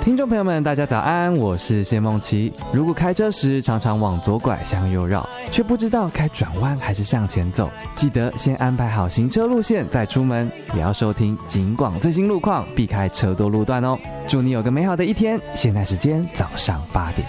听众朋友们，大家早安，我是谢梦琪。如果开车时常常往左拐向右绕，却不知道该转弯还是向前走，记得先安排好行车路线再出门，也要收听警广最新路况，避开车多路段哦。祝你有个美好的一天。现在时间早上8点。